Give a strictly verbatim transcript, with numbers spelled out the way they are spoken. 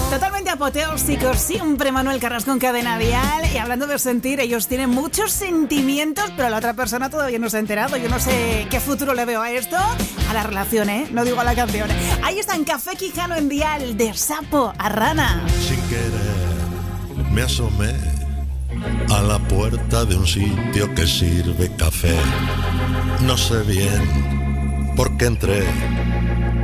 Totalmente apoteósicos, siempre Manuel Carrasco en Cadena Dial. Y hablando de sentir, ellos tienen muchos sentimientos, pero la otra persona todavía no se ha enterado. Yo no sé qué futuro le veo a esto, a la relación, ¿eh? No digo a la canción. Ahí está en Café Quijano en Dial, de sapo a rana. Sin querer me asomé a la puerta de un sitio que sirve café. No sé bien por qué entré,